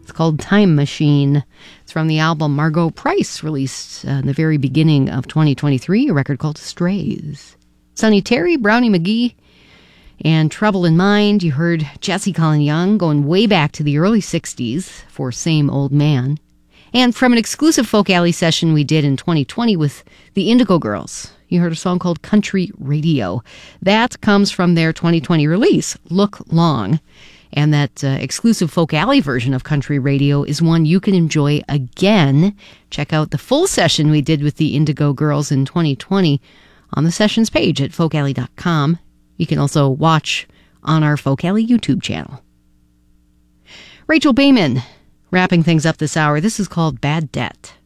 It's called Time Machine. It's from the album Margot Price, released in the very beginning of 2023, a record called Strays. Sonny Terry, Brownie McGee, and Trouble in Mind. You heard Jesse Colin Young going way back to the early 60s for Same Old Man. And from an exclusive Folk Alley session we did in 2020 with the Indigo Girls, you heard a song called Country Radio. That comes from their 2020 release, Look Long. And that exclusive Folk Alley version of Country Radio is one you can enjoy again. Check out the full session we did with the Indigo Girls in 2020 on the sessions page at folkalley.com. You can also watch on our Folk Alley YouTube channel. Rachel Bayman wrapping things up this hour. This is called Bad Debt.